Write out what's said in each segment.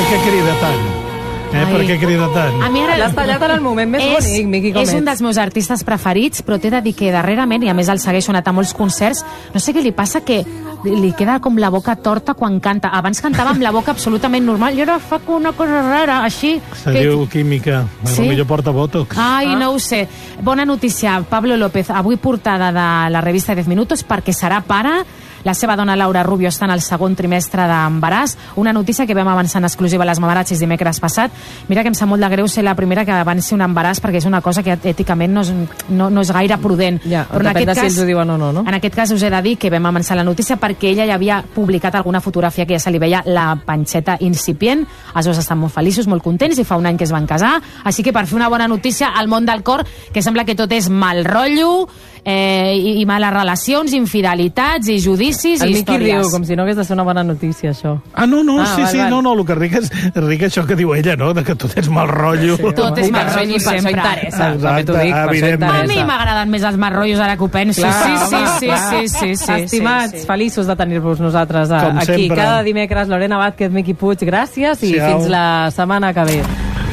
què crida tant? Per què crida tant? A mi ara l'has tallat en el moment més bonic, Miqui Comet. És un dels meus artistes preferits, però t'he de dir que darrerament, i a més el segueixo, anat a molts concerts, no sé què li passa, que li queda com la boca torta quan canta. Abans cantava amb la boca absolutament normal i ara fa una cosa rara, així. Se diu química. Sí? Potser porta botox. Ai, no ho sé. Bona notícia, Pablo López, avui portada de la revista 10 Minutos, perquè serà pare. La seva dona Laura Rubio està en el segon trimestre d'embaràs. Una notícia que vam avançar en exclusiva a les Mamarazzis dimecres passat. Mira que em sap molt de greu ser la primera que avanci un embaràs, perquè és una cosa que èticament no és gaire prudent. Ja, però depèn de si ells ho diuen o no, no? En aquest cas us he de dir que vam avançar la notícia perquè ella ja havia publicat alguna fotografia que ja se li veia la panxeta incipient. Els dos estan molt feliços, molt contents, i fa un any que es van casar. Així que per fer una bona notícia al món del cor, que sembla que tot és mal rotllo, i males relacions, infidelitats i judicis i històries. El Miqui riu, com si no hagués de ser una bona notícia, això. No, sí, no, el que ric és això que diu ella, no?, de que tot és mal rotllo. Sí, tot és mal rotllo sempre. Per això interessa, també t'ho dic, per això interessa. A mi m'agraden més els mal rotllos, ara que ho penso. Sí. Estimats, feliços de tenir-vos nosaltres aquí. Cada dimecres, Lorena Vázquez, Miqui Puig, gràcies i fins la setmana que ve.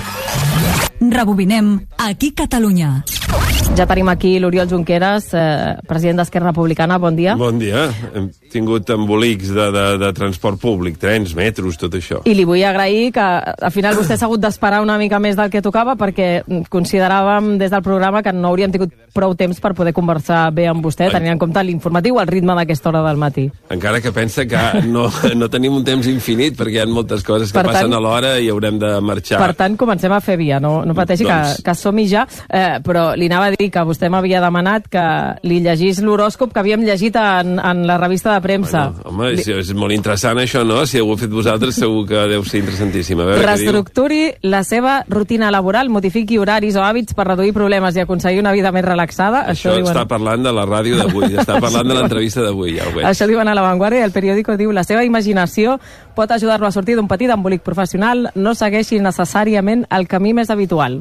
Rebobinem aquí Catalunya. Ja tenim aquí l'Oriol Junqueras, president d'Esquerra Republicana. Bon dia. Bon dia. Hem tingut embolics de transport públic, trens, metros, tot això. I li vull agrair que al final vostè s'ha hagut d'esperar una mica més del que tocava, perquè consideràvem des del programa que no hauríem tingut prou temps per poder conversar bé amb vostè, tenint en compte l'informatiu al ritme d'aquesta hora del matí. Encara que pensa que no tenim un temps infinit, perquè hi ha moltes coses que passen alhora i haurem de marxar. Per tant, comencem a fer via. No pateixi, que som-hi ja, però li anava a dir que vostè m'havia demanat que li llegís l'horòscop que havíem llegit en la revista de premsa. Home, és molt interessant això, no? Si ho heu fet vosaltres segur que deu ser interessantíssim. Reestructuri la seva rutina laboral, modifiqui horaris o hàbits per reduir problemes i aconseguir una vida més relaxada. Això està parlant de la ràdio d'avui, està parlant de l'entrevista d'avui, ja ho veig. Això diuen a La Vanguardia i el periòdico diu: la seva imaginació pot ajudar-lo a sortir d'un petit embolic professional, no segueixi necessàriament el camí més habitual.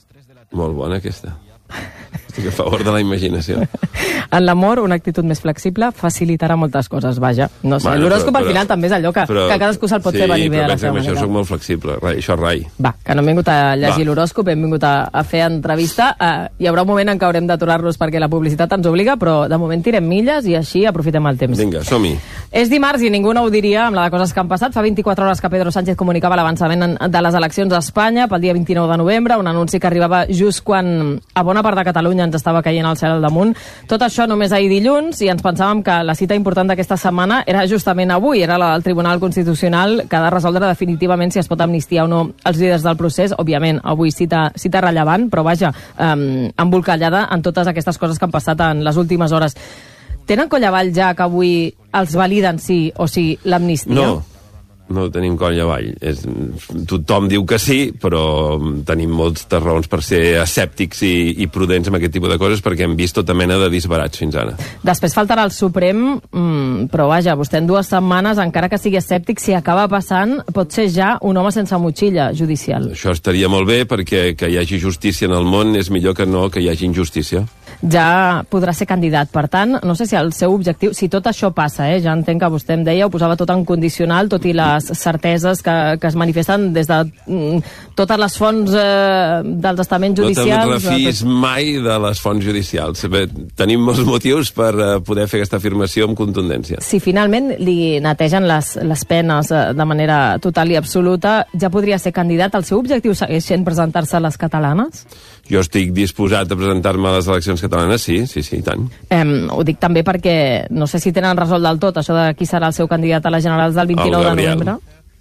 Molt bona aquesta. Estic a favor de la imaginació. En l'amor, una actitud més flexible facilitarà moltes coses, vaja. No sé, l'horòscop al final també és allò que cadascú se'l pot fer venir bé a la seva manera. Sí, però penso que amb això soc molt flexible, això rai. Va, que no hem vingut a llegir l'horòscop, hem vingut a fer entrevista. Hi haurà un moment en què haurem d'aturar-nos perquè la publicitat ens obliga, però de moment tirem milles i així aprofitem el temps. Vinga, som-hi. És dimarts i ningú no ho diria amb la de coses que han passat. Fa 24 hores que Pedro Sánchez comunicava l'avançament de les eleccions a Espanya pel dia 29 de novembre, un anunci que arribava just quan a bona part de Catalunya ens estava caient el cel al damunt. Tot això només ahir dilluns, i ens pensàvem que la cita important d'aquesta setmana era justament avui, era la del Tribunal Constitucional, que ha de resoldre definitivament si es pot amnistiar o no els líders del procés. Òbviament, avui cita rellevant, però vaja, embolcallada en totes aquestes coses que han passat en les últimes hores. Tenen coll avall ja que avui els validen sí o sí l'amnistia? No tenim coll avall. Tothom diu que sí, però tenim moltes raons per ser escèptics i prudents amb aquest tipus de coses, perquè hem vist tota mena de disbarats fins ara. Després faltarà el Suprem, però vaja, vostè en 2 setmanes, encara que sigui escèptic, si acaba passant, pot ser ja un home sense motxilla judicial. Això estaria molt bé, perquè que hi hagi justícia en el món és millor que no que hi hagi injustícia. Ja podrà ser candidat. Per tant, no sé si el seu objectiu, si tot això passa, ja entenc que vostè em deia, ho posava tot en condicional, tot i les certeses que es manifesten des de totes les fonts dels estaments judicials. No te'n refis mai de les fonts judicials. Tenim molts motius per poder fer aquesta afirmació amb contundència. Si finalment li netegen les penes de manera total i absoluta, ja podria ser candidat. El seu objectiu segueix sent presentar-se a les catalanes? Jo estic disposat a presentar-me a les eleccions catalanes, sí, i tant. Ho dic també perquè no sé si tenen resolt del tot això de qui serà el seu candidat a les generals del 29 de novembre.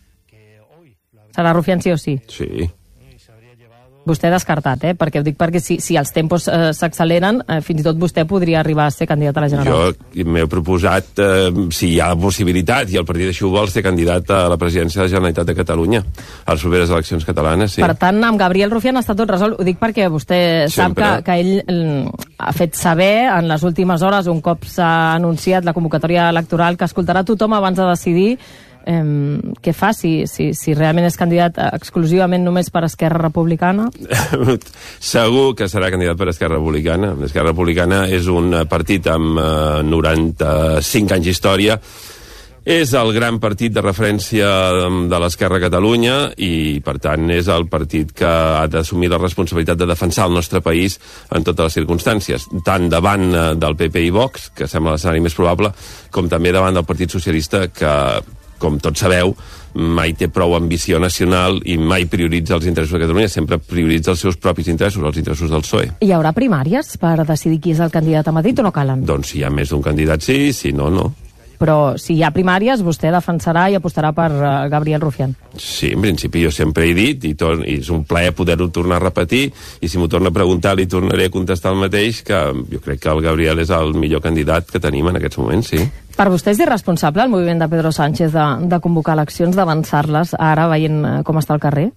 Serà Rufián sí o sí? Sí. Vostè descartat, perquè ho dic perquè si els tempos s'acceleren, fins i tot vostè podria arribar a ser candidat a la general. Jo m'he proposat, si hi ha la possibilitat, i el partit així ho vol, ser candidat a la presidència de la Generalitat de Catalunya a les properes eleccions catalanes, sí. Per tant, amb Gabriel Rufián està tot resolt. Ho dic perquè vostè sap que ell ha fet saber en les últimes hores, un cop s'ha anunciat la convocatòria electoral, que escoltarà tothom abans de decidir què fa, si realment és candidat exclusivament només per Esquerra Republicana? Segur que serà candidat per Esquerra Republicana. Esquerra Republicana és un partit amb 95 anys d'història És el gran partit de referència de l'Esquerra a Catalunya i, per tant, és el partit que ha d'assumir la responsabilitat de defensar el nostre país en totes les circumstàncies, tant davant del PP i Vox, que sembla l'escenari més probable, com també davant del Partit Socialista, que, com tots sabeu, mai té prou ambició nacional i mai prioritza els interessos de Catalunya, sempre prioritza els seus propis interessos, els interessos del PSOE. Hi haurà primàries per decidir qui és el candidat a Madrid o no calen? Doncs si hi ha més d'un candidat sí, si no, no. Però si hi ha primàries, vostè defensarà i apostarà per Gabriel Rufián. Sí, en principi jo sempre he dit, i és un plaer poder-ho tornar a repetir, i si m'ho torna a preguntar li tornaré a contestar el mateix, que jo crec que el Gabriel és el millor candidat que tenim en aquests moments, sí. Per vostè és irresponsable el moviment de Pedro Sánchez de convocar eleccions, d'avançar-les, ara veient com està el carrer?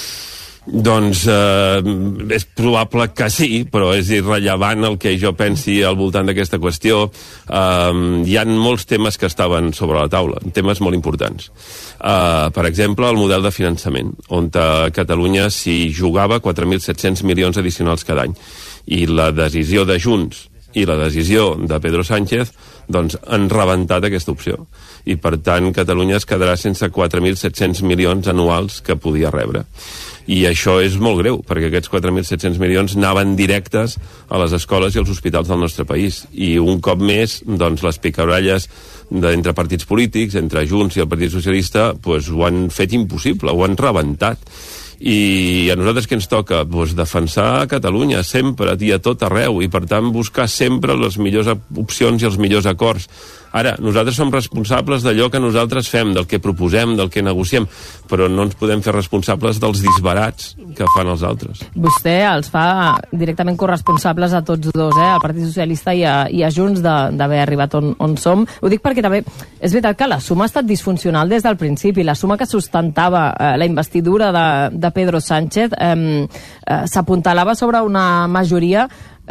Doncs és probable que sí, però és irrellevant el que jo pensi al voltant d'aquesta qüestió. Hi ha molts temes que estaven sobre la taula, temes molt importants. Per exemple, el model de finançament, on a Catalunya s'hi jugava 4.700 milions addicionals cada any. I la decisió de Junts i la decisió de Pedro Sánchez doncs, han rebentat aquesta opció. I, per tant, Catalunya es quedarà sense 4.700 milions anuals que podia rebre. I això és molt greu, perquè aquests 4.700 milions anaven directes a les escoles i als hospitals del nostre país. I un cop més, doncs, les picabaralles entre partits polítics, entre Junts i el Partit Socialista, doncs, ho han fet impossible, ho han rebentat. I a nosaltres què ens toca? Doncs defensar Catalunya sempre i a tot arreu, i per tant buscar sempre les millors opcions i els millors acords. Ara, nosaltres som responsables d'allò que nosaltres fem, del que proposem, del que negociem, però no ens podem fer responsables dels disbarats que fan els altres. Vostè els fa directament corresponsables a tots dos, al Partit Socialista i a Junts, d'haver arribat on som. Ho dic perquè també és veritat que la suma ha estat disfuncional des del principi. La suma que sustentava la investidura de Pedro Sánchez s'apuntalava sobre una majoria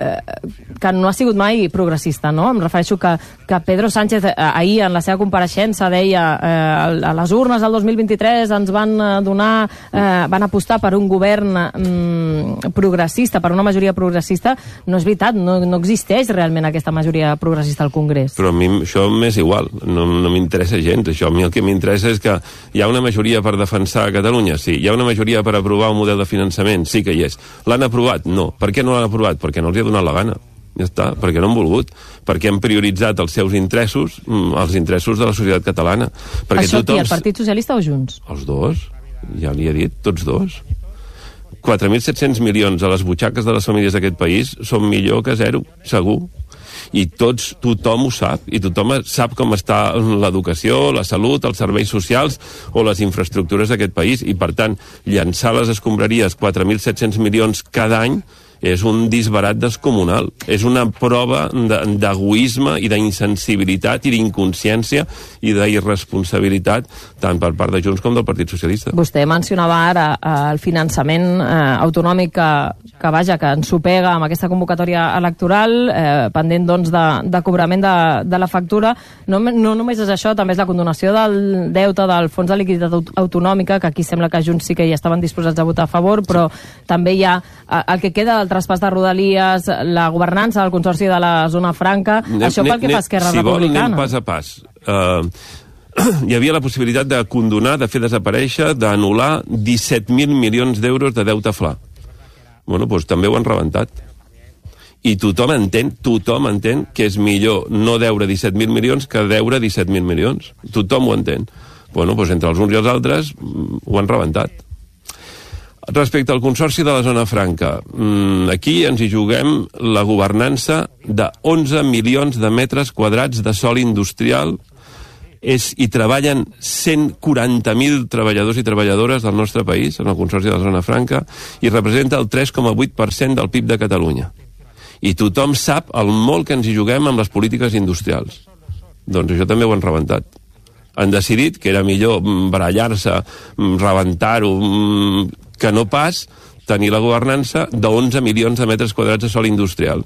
que no ha sigut mai progressista, no? Em refereixo que Pedro Sánchez ahir en la seva compareixença deia a les urnes del 2023 ens van apostar per un govern progressista, per una majoria progressista. No és veritat, no existeix realment aquesta majoria progressista al Congrés. Però a mi això m'és igual, no m'interessa gens això. A mi el que m'interessa és que hi ha una majoria per defensar Catalunya, sí. Hi ha una majoria per aprovar un model de finançament, sí que hi és. L'han aprovat? No. Per què no l'han aprovat? Perquè no els ha donat la gana. Ja està, perquè no han volgut, perquè han prioritzat els seus interessos, els interessos de la societat catalana. Perquè això qui, el Partit Socialista o Junts? Els dos, ja li he dit, tots dos. 4.700 milions a les butxaques de les famílies d'aquest país són millor que zero, segur. I tothom ho sap, i tothom sap com està l'educació, la salut, els serveis socials o les infraestructures d'aquest país, i per tant, llançar les escombraries 4.700 milions cada any és un disbarat descomunal. És una prova d'egoisme i d'insensibilitat i d'inconsciència i d'irresponsabilitat tant per part de Junts com del Partit Socialista. Vostè mencionava ara el finançament autonòmic que ens supega amb aquesta convocatòria electoral, pendent doncs de cobrament de la factura. No només és això, també és la condonació del deute del Fons de Liquiditat Autonòmica, que aquí sembla que Junts sí que hi estaven disposats a votar a favor, però també hi ha el que queda del traspàs de Rodalies, la governança del Consorci de la Zona Franca, això pel que fa Esquerra Republicana. Anem pas a pas. Hi havia la possibilitat de condonar, de fer desaparèixer, d'anul·lar 17.000 milions d'euros de deute fla. Bueno, doncs també ho han rebentat. I tothom entén que és millor no deure 17.000 milions que deure 17.000 milions. Tothom ho entén. Bueno, doncs entre els uns i els altres ho han rebentat. Respecte al Consorci de la Zona Franca, aquí ens hi juguem la governança de 11 milions de metres quadrats de sòl industrial. Hi treballen 140.000 treballadors i treballadores del nostre país, en el Consorci de la Zona Franca, i representa el 3,8% del PIB de Catalunya. I tothom sap el molt que ens hi juguem amb les polítiques industrials. Doncs això també ho han rebentat. Han decidit que era millor barallar-se, rebentar-ho, que no pas tenir la governança de 11 milions de metres quadrats de sòl industrial.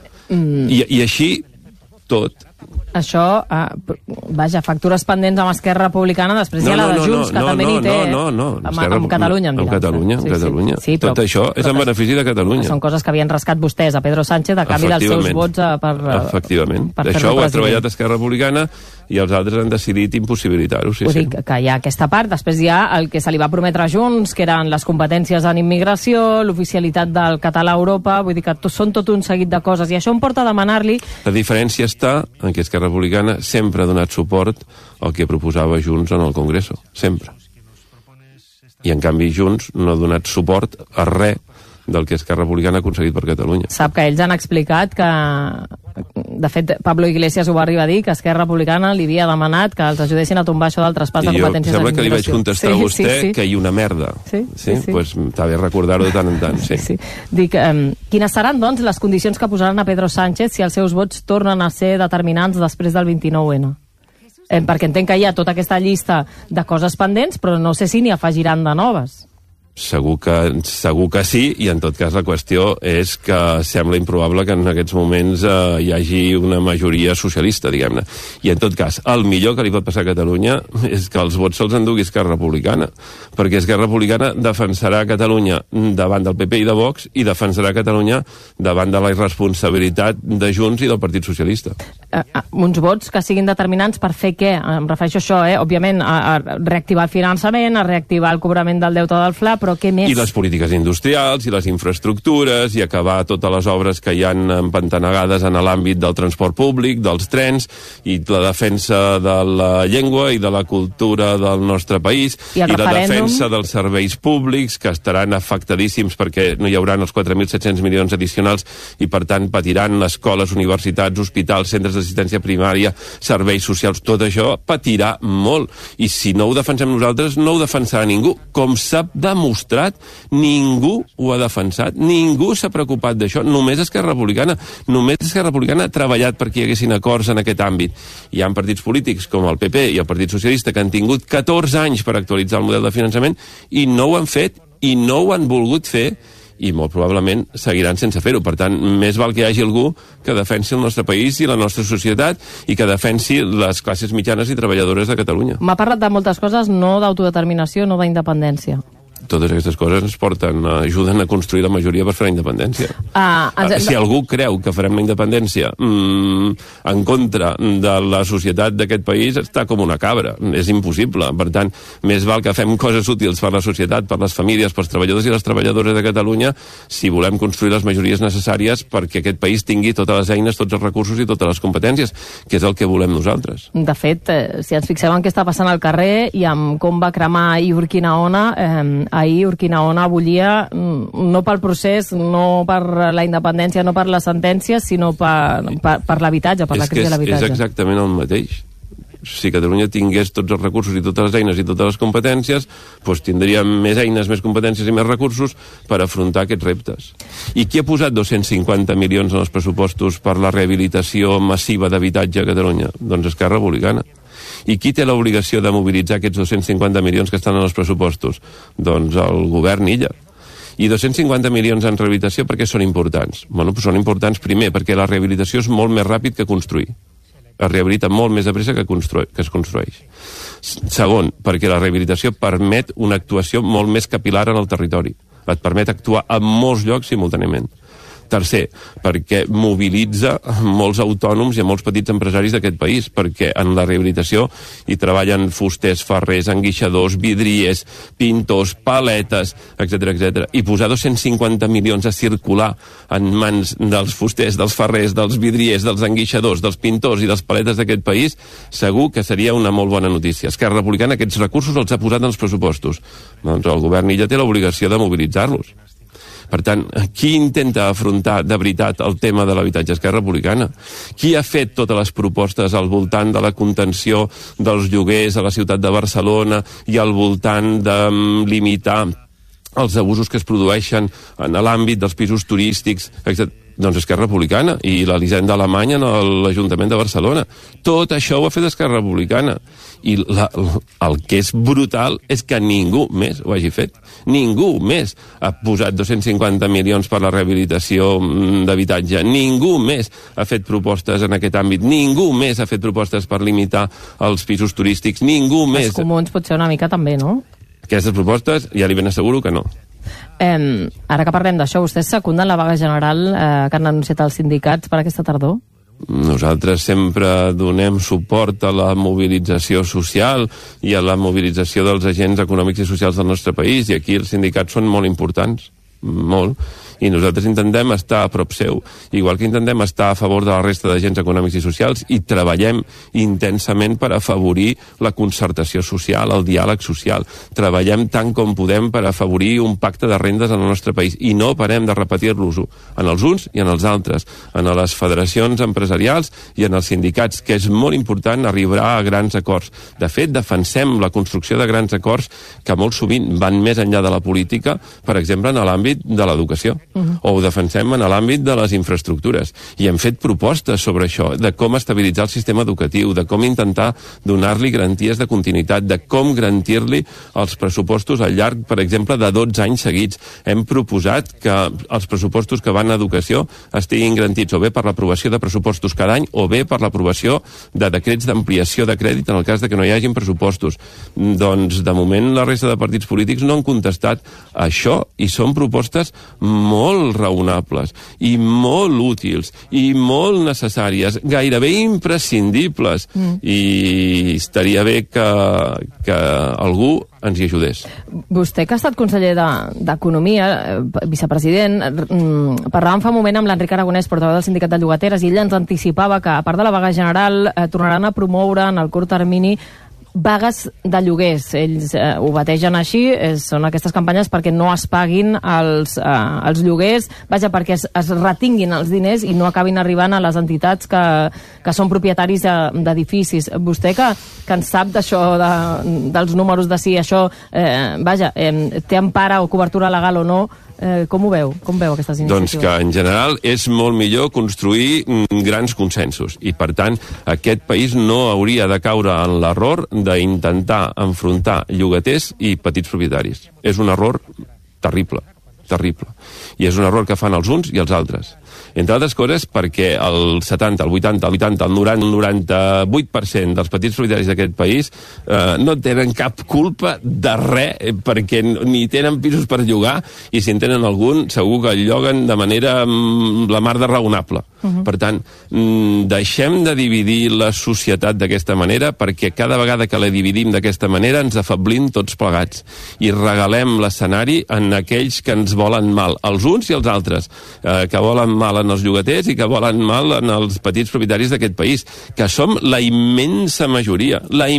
I així tot. Això, vaja, factures pendents amb Esquerra Republicana, després hi ha la de Junts, que també n'hi té. Amb Catalunya, em diràs. Amb Catalunya. Tot això és en benefici de Catalunya. Són coses que havien rascat vostès a Pedro Sánchez a canvi dels seus vots per... Efectivament. Això ho ha treballat Esquerra Republicana i els altres han decidit impossibilitar-ho. Vull dir que hi ha aquesta part, després hi ha el que se li va prometre a Junts, que eren les competències en immigració, l'oficialitat del català a Europa, vull dir que són tot un seguit de coses, i això em porta a demanar-li... La diferència està en que Esquerra Republicana sempre ha donat suport al que proposava Junts en el Congreso, sempre. I en canvi Junts no ha donat suport a res del que Esquerra Republicana ha aconseguit per Catalunya. Sap que ells han explicat que, de fet, Pablo Iglesias ho va arribar a dir, que Esquerra Republicana li havia demanat que els ajudessin a tombar això del traspàs de competències sembla en que li vaig contestar a vostè que hi ha una merda. Sí. Pues està bé recordar-ho de tant en tant. Sí. Dic, quines seran, doncs, les condicions que posaran a Pedro Sánchez si els seus vots tornen a ser determinants després del 29N? Perquè entenc que hi ha tota aquesta llista de coses pendents, però no sé si n'hi afegiran de noves. Segur que sí, i en tot cas la qüestió és que sembla improbable que en aquests moments hi hagi una majoria socialista, diguem-ne. I en tot cas, el millor que li pot passar a Catalunya és que els vots se'ls endugui Esquerra Republicana, perquè Esquerra Republicana defensarà Catalunya davant del PP i de Vox i defensarà Catalunya davant de la irresponsabilitat de Junts i del Partit Socialista. Uns vots que siguin determinants per fer què? Em refereixo a això, òbviament, a reactivar el finançament, a reactivar el cobrament del deute del FLA, però què més? I les polítiques industrials, i les infraestructures, i acabar totes les obres que hi han empantanegades en l'àmbit del transport públic, dels trens, i la defensa de la llengua i de la cultura del nostre país, i la defensa dels serveis públics, que estaran afectadíssims perquè no hi haurà els 4.700 milions addicionals i, per tant, patiran escoles, universitats, hospitals, centres d'assistència primària, serveis socials, tot això patirà molt. I si no ho defensem nosaltres, no ho defensarà ningú. Com s'ha demostrat, ningú ho ha defensat, ningú s'ha preocupat d'això, només Esquerra Republicana. Només Esquerra Republicana ha treballat perquè hi haguessin acords en aquest àmbit. Hi ha partits polítics com el PP i el Partit Socialista que han tingut 14 anys per actualitzar el model de finançament i no ho han fet i no ho han volgut fer, i molt probablement seguiran sense fer-ho. Per tant, més val que hi hagi algú que defensi el nostre país i la nostra societat i que defensi les classes mitjanes i treballadores de Catalunya. M'ha parlat de moltes coses, no d'autodeterminació, no d'independència. Totes aquestes coses ens ajuden a construir la majoria per fer la independència. Si algú creu que farem la independència en contra de la societat d'aquest país, està com una cabra. És impossible. Per tant, més val que fem coses útils per la societat, per les famílies, pels treballadors i les treballadores de Catalunya, si volem construir les majories necessàries perquè aquest país tingui totes les eines, tots els recursos i totes les competències, que és el que volem nosaltres. De fet, si ens fixem en què està passant al carrer i amb com va cremar Urquinaona, ahir Urquinaona bullia no pel procés, no per la independència, no per la sentència, sinó per l'habitatge, per la crisi de l'habitatge. És exactament el mateix. Si Catalunya tingués tots els recursos i totes les eines i totes les competències, doncs tindríem més eines, més competències i més recursos per afrontar aquests reptes. I qui ha posat 250 milions en els pressupostos per la rehabilitació massiva d'habitatge a Catalunya? Doncs Esquerra Republicana. I qui té l'obligació de mobilitzar aquests 250 milions que estan en els pressupostos? Doncs el govern illa. I 250 milions en rehabilitació per què són importants? Bueno, són importants primer perquè la rehabilitació és molt més ràpid que construir. Es rehabilita molt més de pressa que es construeix. Segon, perquè la rehabilitació permet una actuació molt més capilar en el territori. Et permet actuar en molts llocs simultàniament. Tercer, perquè mobilitza molts autònoms i molts petits empresaris d'aquest país, perquè en la rehabilitació hi treballen fusters, ferrers, enguixadors, vidriers, pintors, paletes, etc. I posar 250 milions a circular en mans dels fusters, dels ferrers, dels vidriers, dels enguixadors, dels pintors i dels paletes d'aquest país, segur que seria una molt bona notícia. Esquerra Republicana aquests recursos els ha posat en els pressupostos. Doncs el govern illa té l'obligació de mobilitzar-los. Per tant, qui intenta afrontar de veritat el tema de l'habitatge? Esquerra Republicana. Qui ha fet totes les propostes al voltant de la contenció dels lloguers a la ciutat de Barcelona i al voltant de limitar els abusos que es produeixen en l'àmbit dels pisos turístics, etc.? Doncs Esquerra Republicana i l'Elisenda Alemanya en l'Ajuntament de Barcelona. Tot això ho ha fet Esquerra Republicana. I el que és brutal és que ningú més ho hagi fet. Ningú més ha posat 250 milions per la rehabilitació d'habitatge. Ningú més ha fet propostes en aquest àmbit. Ningú més ha fet propostes per limitar els pisos turístics. Ningú més. Els comuns potser una mica també, no? Aquestes propostes ja li ben asseguro que no. Ara que parlem d'això, vostès secunden la vaga general que han anunciat els sindicats per aquesta tardor? Nosaltres sempre donem suport a la mobilització social i a la mobilització dels agents econòmics i socials del nostre país, i aquí els sindicats són molt importants, molt, i nosaltres intentem estar a prop seu, igual que intentem estar a favor de la resta d'agents econòmics i socials, i treballem intensament per afavorir la concertació social, el diàleg social. Treballem tant com podem per afavorir un pacte de rendes en el nostre país, i no parem de repetir-los-ho en els uns i en els altres, en les federacions empresarials i en els sindicats, que és molt important arribar a grans acords. De fet, defensem la construcció de grans acords que molt sovint van més enllà de la política, per exemple, en l'àmbit de l'educació. O ho defensem en l'àmbit de les infraestructures. I hem fet propostes sobre això, de com estabilitzar el sistema educatiu, de com intentar donar-li garanties de continuïtat, de com garantir-li els pressupostos al llarg, per exemple, de 12 anys seguits. Hem proposat que els pressupostos que van a educació estiguin garantits o bé per l'aprovació de pressupostos cada any o bé per l'aprovació de decrets d'ampliació de crèdit en el cas de que no hi hagin pressupostos. Doncs, de moment, la resta de partits polítics no han contestat això, i són propostes molt raonables i molt útils i molt necessàries, gairebé imprescindibles, i estaria bé que algú ens hi ajudés. Vostè, que ha estat conseller d'Economia, vicepresident, parlàvem fa un moment amb l'Enric Aragonès, portaveu del Sindicat de Llogateres, i ell ens anticipava que, a part de la vaga general, tornaran a promoure en el curt termini vagues de lloguers. Ells ho bategen així, són aquestes campanyes perquè no es paguin els lloguers, vaja, perquè es retinguin els diners i no acabin arribant a les entitats que són propietaris d'edificis. Vostè, que en sap d'això, dels números de si això té empara o cobertura legal o no, com ho veu? Com veu aquestes iniciatives? Doncs que, en general, és molt millor construir grans consensos, i, per tant, aquest país no hauria de caure en l'error d'intentar enfrontar llogaters i petits propietaris. És un error terrible, terrible. I és un error que fan els uns i els altres. Entre altres coses perquè el 70, el 80, el 80, el 90, el 98% dels petits propietaris d'aquest país no tenen cap culpa de res, perquè ni tenen pisos per llogar, i si en tenen algun segur que el lloguen de manera la mar de raonable. Per tant, deixem de dividir la societat d'aquesta manera, perquè cada vegada que la dividim d'aquesta manera ens afablim tots plegats i regalem l'escenari en aquells que ens volen mal, els uns i els altres, que volen mal en els llogaters i que volen mal en els petits propietaris d'aquest país, que som la immensa majoria,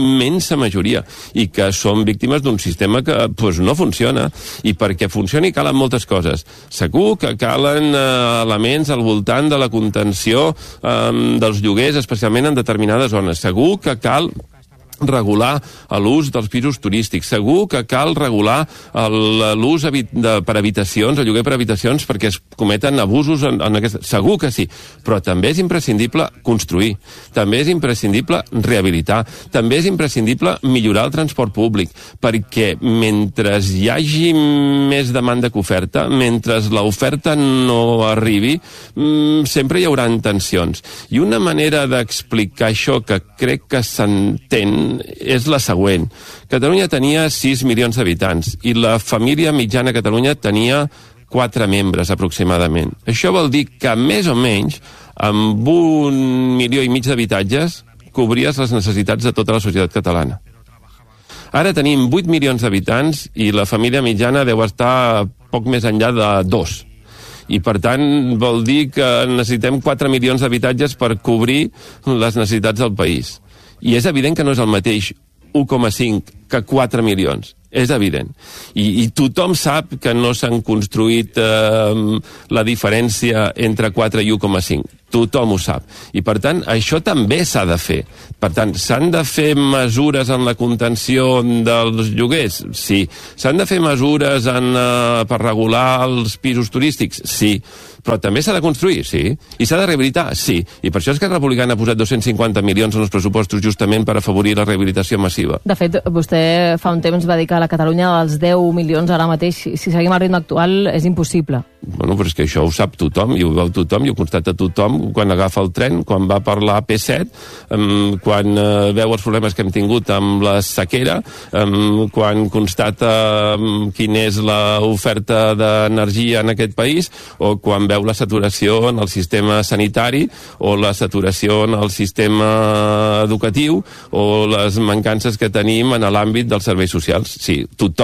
i que som víctimes d'un sistema que no funciona, i perquè funcioni calen moltes coses. Segur que calen elements al voltant de la contenció dels lloguers, especialment en determinades zones. Segur que cal regular l'ús dels pisos turístics. Segur que cal regular l'ús per habitacions, el lloguer per habitacions, perquè es cometen abusos en aquesta... Segur que sí, però també és imprescindible construir, també és imprescindible rehabilitar, també és imprescindible millorar el transport públic, perquè mentre hi hagi més demanda que oferta, mentre l'oferta no arribi, sempre hi haurà tensions. I una manera d'explicar això que crec que s'entén és la següent. Catalunya tenia 6 milions d'habitants i la família mitjana a Catalunya tenia 4 membres aproximadament. Això vol dir que més o menys amb 1,5 milions d'habitatges cobries les necessitats de tota la societat catalana. Ara tenim 8 milions d'habitants i la família mitjana deu estar poc més enllà de 2. I, per tant, vol dir que necessitem 4 milions d'habitatges per cobrir les necessitats del país. I és evident que no és el mateix 1,5 que 4 milions. És evident. I tothom sap que no s'han construït la diferència entre 4 i 1,5. Tothom ho sap. I, per tant, això també s'ha de fer. Per tant, s'han de fer mesures en la contenció dels lloguers? Sí. S'han de fer mesures per regular els pisos turístics? Sí. Però també s'ha de construir? Sí. I s'ha de rehabilitar? Sí. I per això Esquerra Republicana ha posat 250 milions en els pressupostos justament per afavorir la rehabilitació massiva. De fet, vostè fa un temps va dir que a la Catalunya dels 10 milions ara mateix, si seguim al ritme actual, és impossible. Bueno, però és que això ho sap tothom, i ho veu tothom, i ho constata tothom quan agafa el tren, quan va per l'AP7, quan veu els problemes que hem tingut amb la sequera, quan constata quina és l'oferta d'energia en aquest país, o quan veu la saturació en el sistema sanitari, o la saturació en el sistema educatiu, o les mancances que tenim en l'àmbit dels serveis socials. Sí, tothom